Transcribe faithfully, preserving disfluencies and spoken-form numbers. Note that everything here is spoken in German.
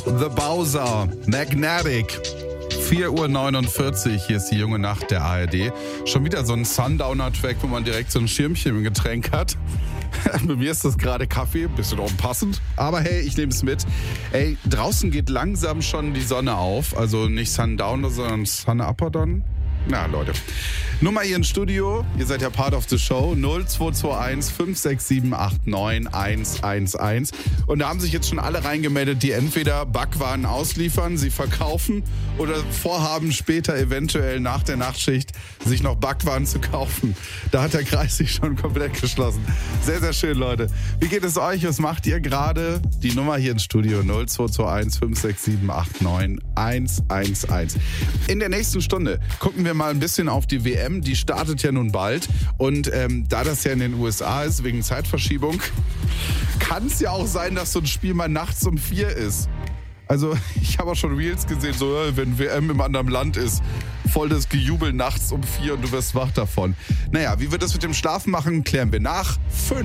The Bowser, Magnetic. vier Uhr neunundvierzig, hier ist die junge Nacht der A R D. Schon wieder so ein Sundowner-Track, wo man direkt so ein Schirmchen im Getränk hat. Bei mir ist das gerade Kaffee, bisschen unpassend. Aber hey, ich nehme es mit. Ey, draußen geht langsam schon die Sonne auf. Also nicht Sundowner, sondern Sun-Upper dann. Na, Leute. Nummer hier im Studio. Ihr seid ja Part of the Show. null zwei zwei eins fünf sechs sieben acht neun eins eins eins. Und da haben sich jetzt schon alle reingemeldet, die entweder Backwaren ausliefern, sie verkaufen oder vorhaben, später eventuell nach der Nachtschicht sich noch Backwaren zu kaufen. Da hat der Kreis sich schon komplett geschlossen. Sehr, sehr schön, Leute. Wie geht es euch? Was macht ihr gerade? Die Nummer hier im Studio null zwei zwei eins fünf sechs sieben acht neun eins eins eins. In der nächsten Stunde gucken wir mal ein bisschen auf die W M. Die startet ja nun bald. Und ähm, da das ja in den U S A ist, wegen Zeitverschiebung, kann es ja auch sein, dass so ein Spiel mal nachts um vier ist. Also ich habe auch schon Reels gesehen, so wenn W M im anderen Land ist, voll das Gejubel nachts um vier und du wirst wach davon. Naja, wie wir das mit dem Schlafen machen, klären wir nach. Fünf.